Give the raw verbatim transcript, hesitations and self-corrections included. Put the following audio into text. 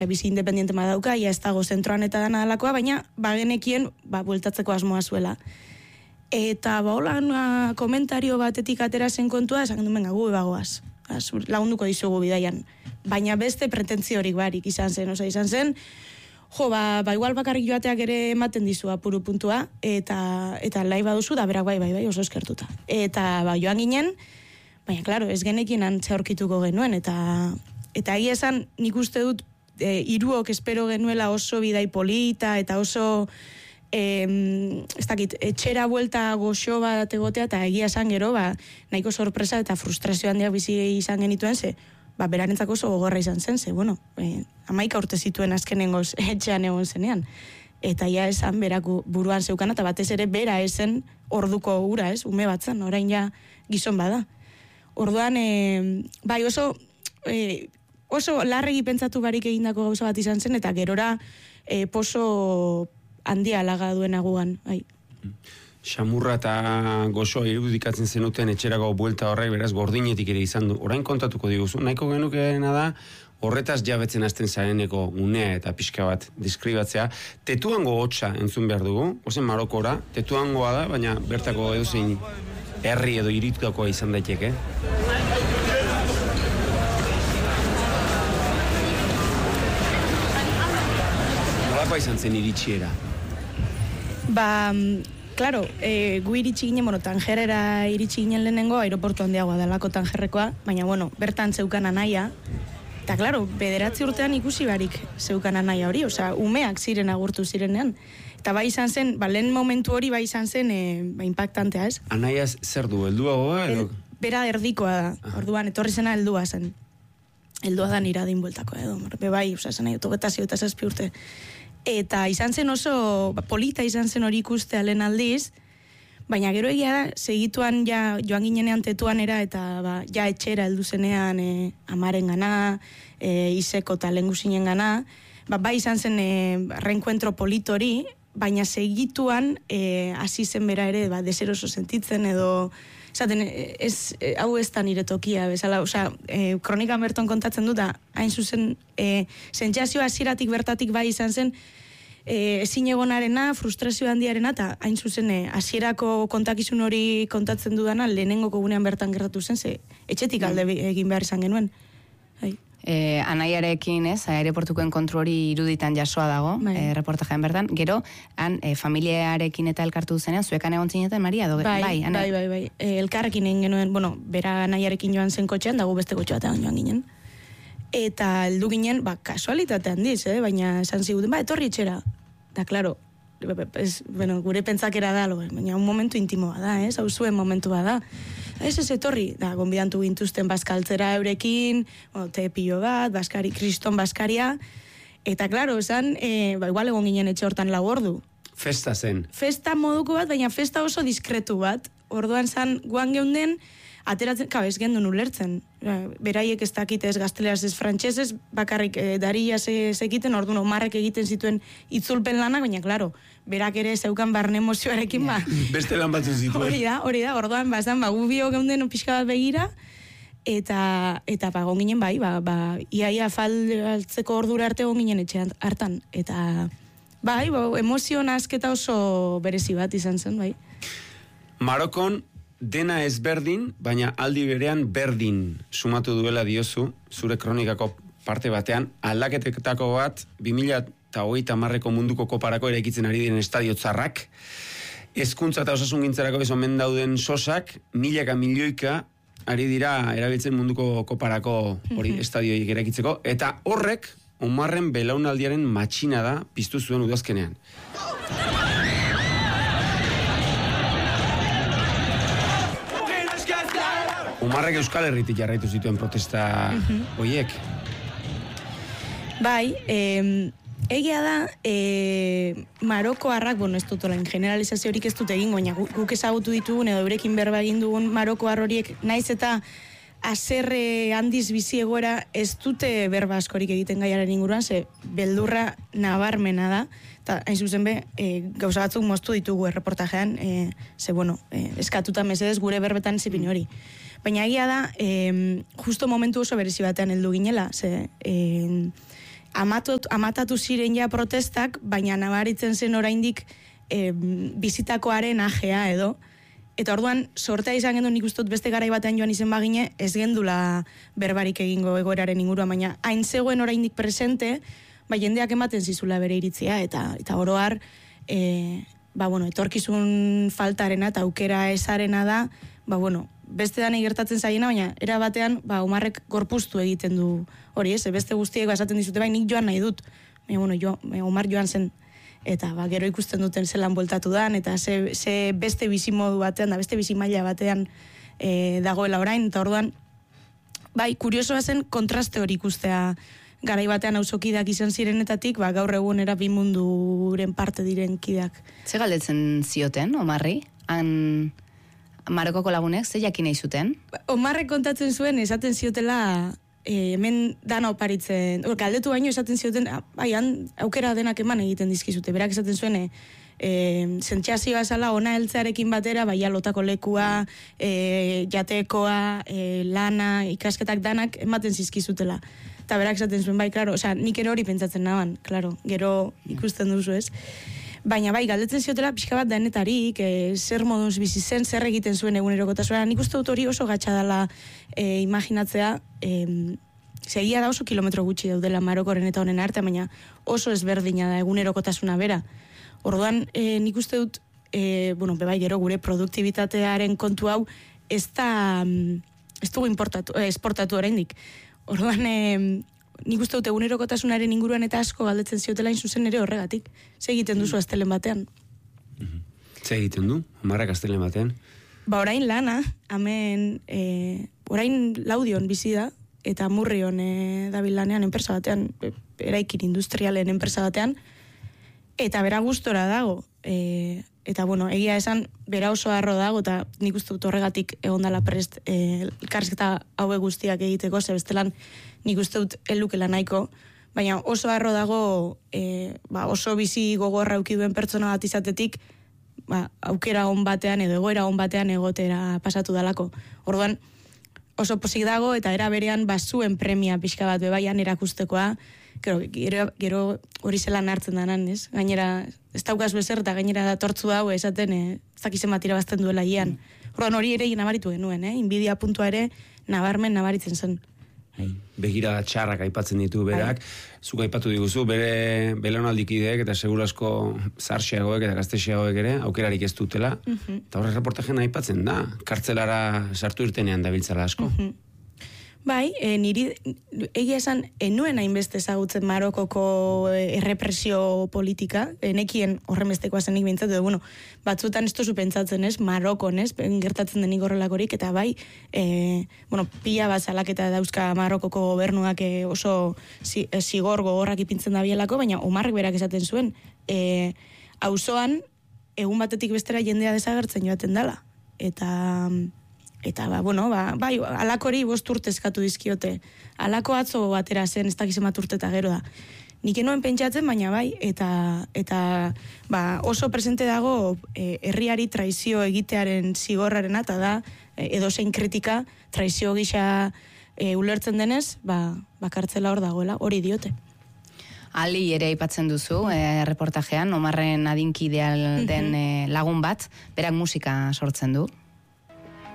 bizi independiente ma dauka, ja ez dago zentroan eta dana dalakoa, baina bagenekien ba, bueltatzeko asmoa zuela. Eta ba, hola komentario batetik atera zen kontua, esan duen gu ebagoaz, lagunduko dizugu bidaian. Baina beste pretentziorik barik izan zen, oza, izan zen, jo, ba, ba igual bakarrik joateak ere ematen dizu apuru puntua, eta, eta lai baduzu, da berak bai, bai, bai, oso eskertuta. Eta ba, joan ginen, baina, klaro, ez genekin antze aurkituko genuen, eta eta egia esan, nik uste dut, e, hiruok espero genuela oso bidai polita, eta oso, e, ez dakit, etxera buelta goxo bat egotea, eta egia esan gero, ba, nahiko sorpresa eta frustrazio handiak bizi izan genituen, ze, ba, berarentzako oso gogorra izan zen, ze, bueno, e, amaika urte zituen azkenengoz etxean egon zenean. Eta ja esan beraku buruan zeukan, eta batez ere bera esen orduko ura, ez, ume batzen, orain ja gizon bada. Orduan, e, bai oso, e, oso larregi pentsatu barik egindako gauza bat izan zen, eta gerora e, poso handia alaga duena gugan, bai. Xamurra eta gozoa irudikatzen zenuten etxerako buelta horrek, beraz, gordinetik ere izan du. Orain kontatuko diguzu, nahiko genukeena da, horretaz jabetzen hasten zareneko unea eta pixka bat deskribatzea. Tetuango hotza entzun behar dugu, ozen Marokora, tetuangoa da, baina bertako edozein herri edo iritukakoa izan daiteke. Nolakoa izan zen iritsiera? Ba, claro, e, gu iritsi ginen, bueno, Tangerera iritsi ginen lehenengo, aeroportu handiagoa dalako Tangerrekoa, baina, bueno, bertan zeukan anaia, eta, claro, bederatzi urtean ikusi barik zeukan anaia hori, osea, umeak ziren agurtu zirenean. Eta bai izan zen, ba, lehen momentu hori bai izan zen, e, ba, impactantea, ez? Anaia zer du, helduagoa edo? Bera erdikoa da, aha. Orduan, etorri zena heldua zen. Heldua da nira din bueltako edo, be bai, osea, zen nahi, otogetazio eta zazpi urte. Eta izan zen oso, ba, polita izan zen hori ikustea lehen aldiz, baina gero egia da, segituan ja, joan ginenean tetuanera, eta ba, ja etxera heldu zenean e, amaren gana, e, izeko eta lengusinen gana, ba, bai izan zen e, reenkuentro politori, baina segituan e, hasi zen bera ere, ba, deseroso sentitzen edo, esaten, ez, e, hau ez da nire tokia, bezala, osea, e, kronika berton kontatzen dut, hain zuzen, e, sentsazio hasieratik bertatik bai izan zen, e, ezin egonarena, frustrazio handiarena, eta hain zuzen, e, hasierako kontakizun hori kontatzen dudana, lehenengoko gunean bertan gertatu zen, ze etxetik alde egin behar izan genuen. Hai. Eh, anaiarekin, ez, aireportuko enkontru hori iruditan jasoa dago, eh, reportajean bertan. Gero, han, eh, familiarekin eta elkartu zenean, zuekan egon zineten, Maria? Doge, bai, bai, bai, bai, bai. E, elkarrekin egin genuen, bueno, bera anaiarekin joan zen kotxean, dago beste kotxe batean joan ginen. Eta heldu ginen, ba, kasualitate handiz, eh? Baina esan ziguten, ba, etorri etxera. Da, klaro, es, bueno, gure pentsakera da, lo, baina un momentu intimoa da, ez? Hau zuen momentua da. Ez ez etorri, da, gonbidantu gintuzten bazkaltzera eurekin, bueno, te pilo bat, baskari, kriston baskaria, eta, klaro, esan, e, ba, igual egon ginen etxe hortan lau ordu. Festa zen. Festa moduko bat, baina festa oso diskretu bat. Orduan zan, guan geunden, ateratzen, kabez, gendun ulertzen. Beraiek ez dakitez gazteleraz ez frantxezez, bakarrik e, daria sekiten, orduan omarrek egiten zituen itzulpen lanak, baina, klaro, berak ere zeukan barne emozioarekin, ba. Beste lan batzu zituen. Hori da, hori da, orduan, bazan, ba, gubio geunden pixka bat begira, eta, eta, ba, gonginen, bai, ba, ba, iaia faltzeko ordura arte gonginen etxean hartan, eta, bai, ba, emozio nazketa oso berezi bat izan zen, bai. Marokon, dena ezberdin, baina aldi berean berdin sumatu duela diozu, zure kronikako parte batean, aldaketetako bat, bi mila hogeita hamarreko munduko koparako eraikitzen ari diren estadio txarrak, hezkuntza eta osasungintzarako ez omen dauden sosak, milaka milioika ari dira erabiltzen munduko koparako hori estadioik eraikitzeko, eta horrek, omarren belaunaldiaren matxina da piztu zuen udazkenean. Umarrek Euskal Herritik jarraitu zituen protesta horiek. Bai, eh, egia da, eh, Marokoarrak, bueno, ez dut olain generalizaziorik ez dut egin, baina guk ezagutu ditugun edo eurekin berba egin dugun Marokoar horiek, naiz eta haserre handiz bizi egoera ez dute berba askorik egiten gaiaren inguruan, ze beldurra nabarmena da, eta hain zuzen be, e, gauza batzuk moztu ditugu erreportajean, e, ze bueno, e, eskatuta mesedez gure berbetan zipin hori. Baina egia da, e, justo momentu oso berezi batean heldu ginela, ze e, amatut, amatatu ziren ja protestak, baina nabaritzen zen oraindik e, bizitakoaren ajea edo. Eta orduan, sortea izan gendu nik ustot beste garai batean joan izen bagine, ez gendula berbarik egingo egoeraren inguruan, baina hain zegoen oraindik presente, ba, jendeak ematen zizula bere iritzia, eta eta oroar, e, ba, bueno, etorkizun faltarena eta aukera esarena da, ba, bueno, beste danei gertatzen zaiena, baina era batean, ba, Omarrek gorpuztu egiten du hori, ez, beste guztiek basaten dizute, bai, nik joan nahi dut, baina, bueno, jo, Omar joan zen, eta ba, gero ikusten duten zelan bueltatu dan, eta ze, ze beste bizimodu batean, da beste bizimaila batean e, dagoela orain, eta orduan, bai, kuriosoa zen kontraste hori ikustea garai batean auzokideak izan zirenetatik, ba, gaur egunera bi munduren parte diren kideak. Ze galdetzen zioten, Omarri? Han Marokoko lagunek, ze jakin nahi zuten? Omarrek kontatzen zuen, esaten ziotela, E, hemen dana oparitzen, or, galdetu baino esaten zioten, bai, aukera denak eman egiten dizkizute, berak esaten zuen, e, e, zentxazioa zala ona heltzearekin batera, bai, lotako lekua, e, jatekoa, e, lana, ikasketak danak ematen zizkizutela. Eta berak esaten zuen, bai, klaro, osea, nik ere hori pentsatzen naban, klaro, gero ikusten duzu, ez? Baina bai, galdetzen ziotela pixka bat denetarik, e, zer moduz bizi zen, zer egiten zuen egunerokotasuna. Nik uste dut hori oso gatsa dela e, imaginatzea, e, segia da oso kilometro gutxi daudela Marokoren eta honen arte, baina oso ezberdina da egunerokotasuna bera. Orduan, e, nik uste dut, e, bueno, bebai gero gure produktibitatearen kontu hau, ez da, ez dugu importatu, eh, esportatu oraindik. Orduan, e, nik uste dut egunerokotasunaren inguruan eta asko galdetzen ziotela zuzen ere horregatik. Ze egiten duzu astelen batean? Ze egiten du, Omarrak astelen batean? Ba, orain lana, hemen, e, orain Laudion bizi da, eta Murrion e, dabil lanean enpresa batean, e, eraikin industrialen enpresa batean, eta bera gustora dago. E, eta, bueno, egia esan, bera oso harro dago, eta nik uste dut horregatik egondala prest e, elkarrizketa haue guztiak egiteko, ze bestelan nik uste dut elukela nahiko, baina oso harro dago, e, ba, oso bizi gogorra aukiduen pertsona bat izatetik, ba, aukera on batean edo egoera on batean egotera pasatu dalako. Orduan, oso posik dago, eta era berean bazuen premia pixka bat bebaian erakustekoa, gero, gero, gero hori zelan hartzen danan, ez? Gainera, ez daukaz bezer, eta gainera datortzu dago esaten, e, ez dakizen bat irabazten duela ian. Orduan hori ere nabaritu genuen, eh? Inbidia puntua ere nabarmen nabaritzen zen. Begira txarrak aipatzen ditu berak, zuk aipatu diguzu, bere belaunaldikideek eta segurasko zarxiagoek eta gaztexiagoek ere, aukerarik ez dutela, eta horre reportajen aipatzen da, kartzelara sartu irtenean dabiltzala asko. Bai, e, niri, egia esan, enuen hainbeste ezagutzen Marokoko errepresio politika, enekien horren bestekoa zenik bintzat, edo, bueno, batzutan ez tozu pentsatzen, ez, Marokon, ez, gertatzen denik horrelakorik, eta bai, e, bueno, pila bat salaketa dauzka Marokoko gobernuak e, oso zi, e, zigor gogorrak ipintzen da bielako, baina Omarrek berak esaten zuen, e, auzoan, egun batetik bestera jendea desagertzen joaten dela, eta... Eta, ba, bueno, ba, bai, alakori bost urte eskatu dizkiote. Alako atzo batera zen, ez dakizen bat urte eta gero da. Nik enoen pentsatzen, baina bai, eta, eta ba, oso presente dago e, herriari traizio egitearen zigorrarena, eta da, e, edozein kritika, traizio gisa e, ulertzen denez, ba, bakartzela hor dagoela, hori diote. Ali ere aipatzen duzu, e, reportajean, Omarren adinkidea den e, lagun bat, berak musika sortzen du.